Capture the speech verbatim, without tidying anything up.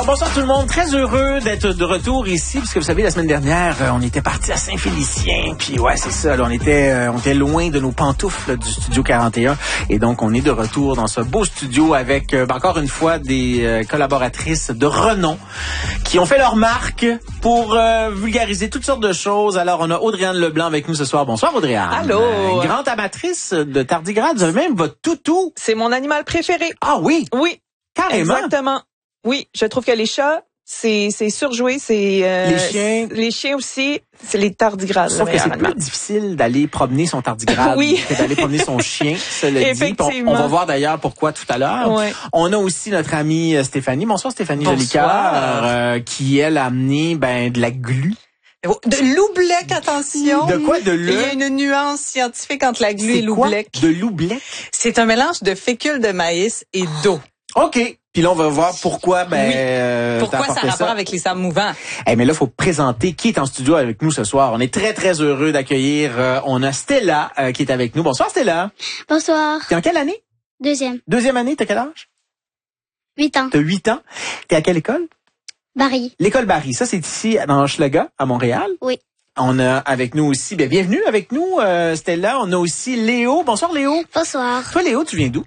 bonsoir tout le monde. Très heureux d'être de retour ici, puisque vous savez, la semaine dernière, on était parti à Saint-Félicien. Puis ouais, c'est ça, là, on était euh, on était loin de nos pantoufles là, du Studio quarante et un. Et donc, on est de retour dans ce beau studio avec, euh, encore une fois, des euh, collaboratrices de renom qui ont fait leur marque pour euh, vulgariser toutes sortes de choses. Alors, on a Audrey-Anne Leblanc avec nous ce soir. Bonsoir, Audrey-Anne. Allô. Euh, grande amatrice de tardigrade. Vous avez même votre toutou. C'est mon animal préféré. Ah oui? Oui. Carrément. Exactement. Oui, je trouve que les chats, c'est c'est surjoué, c'est euh, les chiens, les chiens aussi, c'est les tardigrades. Sauf que c'est plus difficile d'aller promener son tardigrade oui. que d'aller promener son chien, cela dit. Effectivement. On, on va voir d'ailleurs pourquoi tout à l'heure. Ouais. On a aussi notre amie Stéphanie. Bonsoir Stéphanie Jolicoeur, euh, qui elle a amené ben de la glu. De l'oubleck, attention. De quoi de le? Il y a une nuance scientifique entre la glu et l'oubleck. De l'oubleck? C'est un mélange de fécule de maïs et d'eau. OK. Puis là, on va voir pourquoi, ben, oui. euh, pourquoi ça a rapport ça. avec les sables mouvants. Eh, mais là, faut présenter qui est en studio avec nous ce soir. On est très, très heureux d'accueillir, euh, on a Stella, euh, qui est avec nous. Bonsoir, Stella. Bonsoir. T'es en quelle année? Deuxième. Deuxième année, t'as quel âge? Huit ans. T'as huit ans. T'es à quelle école? Barry. L'école Barry. Ça, c'est ici, dans Hochelaga, à Montréal. Oui. On a avec nous aussi, bien, bienvenue avec nous, euh, Stella. On a aussi Léo. Bonsoir, Léo. Bonsoir. Toi, Léo, tu viens d'où?